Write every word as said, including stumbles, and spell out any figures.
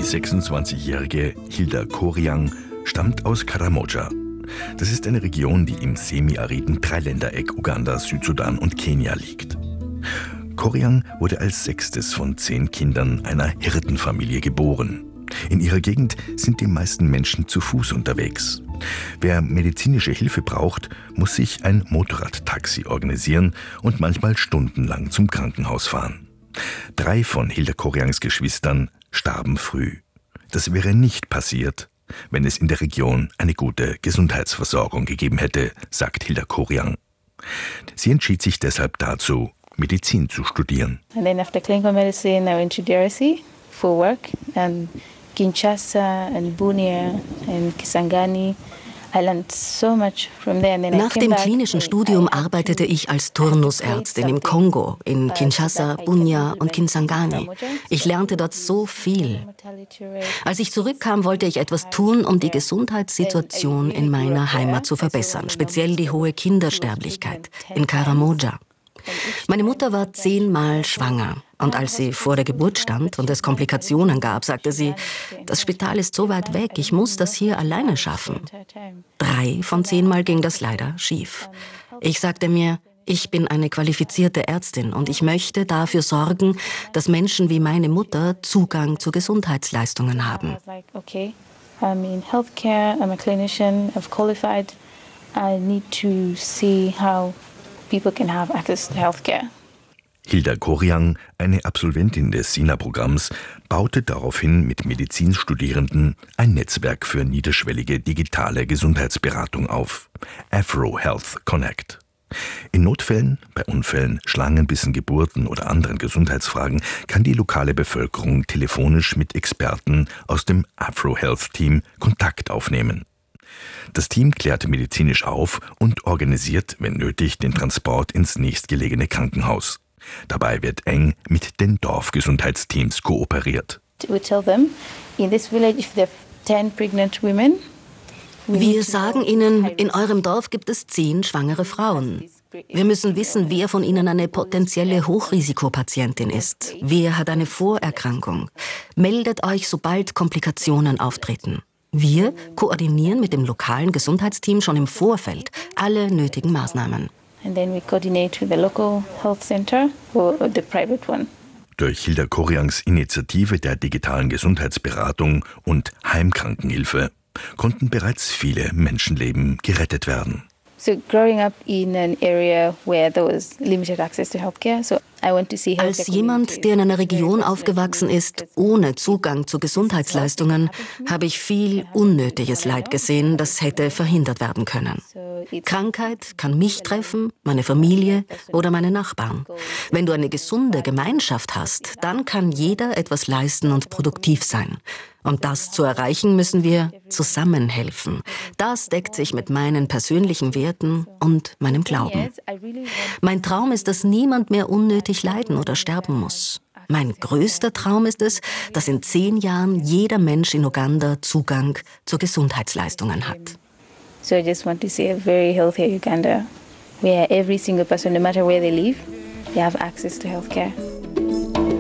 sechsundzwanzigjährige Hilda Koriang stammt aus Karamoja. Das ist eine Region, die im semiariden Dreiländereck Uganda, Südsudan und Kenia liegt. Koriang wurde als sechstes von zehn Kindern einer Hirtenfamilie geboren. In ihrer Gegend sind die meisten Menschen zu Fuß unterwegs. Wer medizinische Hilfe braucht, muss sich ein Motorradtaxi organisieren und manchmal stundenlang zum Krankenhaus fahren. Drei von Hilda Koriangs Geschwistern starben früh. Das wäre nicht passiert, wenn es in der Region eine gute Gesundheitsversorgung gegeben hätte, sagt Hilda Koriang. Sie entschied sich deshalb dazu, Medizin zu studieren. And then after clinical medicine, I went to D R C for work and Kinshasa and Bunia and Kisangani. I learned so much from there. And then Nach dem klinischen Studium arbeitete ich als Turnusärztin im Kongo, in Kinshasa, Bunia und Kisangani. Ich lernte dort so viel. Als ich zurückkam, wollte ich etwas tun, um die Gesundheitssituation in meiner Heimat zu verbessern, speziell die hohe Kindersterblichkeit in Karamoja. Meine Mutter war zehnmal schwanger und als sie vor der Geburt stand und es Komplikationen gab, sagte sie, das Spital ist so weit weg, ich muss das hier alleine schaffen. Drei von zehnmal ging das leider schief. Ich sagte mir, ich bin eine qualifizierte Ärztin und ich möchte dafür sorgen, dass Menschen wie meine Mutter Zugang zu Gesundheitsleistungen haben. Okay, I'm in healthcare, I'm a clinician, I've qualified. I need to see how people can have access to healthcare. Hilda Koriang, eine Absolventin des SINA-Programms, baute daraufhin mit Medizinstudierenden ein Netzwerk für niederschwellige digitale Gesundheitsberatung auf. Afro Health Connect. In Notfällen, bei Unfällen, Schlangenbissen, Geburten oder anderen Gesundheitsfragen kann die lokale Bevölkerung telefonisch mit Experten aus dem Afro Health Team Kontakt aufnehmen. Das Team klärt medizinisch auf und organisiert, wenn nötig, den Transport ins nächstgelegene Krankenhaus. Dabei wird eng mit den Dorfgesundheitsteams kooperiert. Wir sagen ihnen, in eurem Dorf gibt es zehn schwangere Frauen. Wir müssen wissen, wer von ihnen eine potenzielle Hochrisikopatientin ist. Wer hat eine Vorerkrankung? Meldet euch, sobald Komplikationen auftreten. Wir koordinieren mit dem lokalen Gesundheitsteam schon im Vorfeld alle nötigen Maßnahmen. And then we coordinate with the local health center or the private one. Durch Hilda Koriangs Initiative der digitalen Gesundheitsberatung und Heimkrankenhilfe konnten bereits viele Menschenleben gerettet werden. So growing up in an area where there was limited access to healthcare, so I want to see Als jemand, der in einer Region aufgewachsen ist, ohne Zugang zu Gesundheitsleistungen, habe ich viel unnötiges Leid gesehen, das hätte verhindert werden können. Krankheit kann mich treffen, meine Familie oder meine Nachbarn. Wenn du eine gesunde Gemeinschaft hast, dann kann jeder etwas leisten und produktiv sein. Um das zu erreichen, müssen wir zusammenhelfen. Das deckt sich mit meinen persönlichen Werten und meinem Glauben. Mein Traum ist, dass niemand mehr unnötig leiden oder sterben muss. Mein größter Traum ist es, dass in zehn Jahren jeder Mensch in Uganda Zugang zu Gesundheitsleistungen hat. So I just want to see a very healthy Uganda, where every single person, no matter where they live, they have access to healthcare.